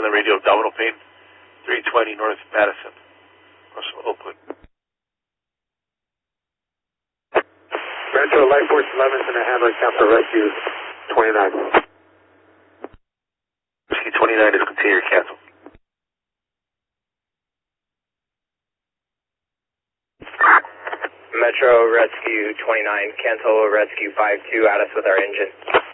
the radio, abdominal pain, 320 North Madison, Russell, Oakland. Metro, Life Force 11's in a hammer, cancel rescue 29. Rescue 29 is continue cancel. Metro, Rescue 29, cancel Rescue 52, add us with our engine.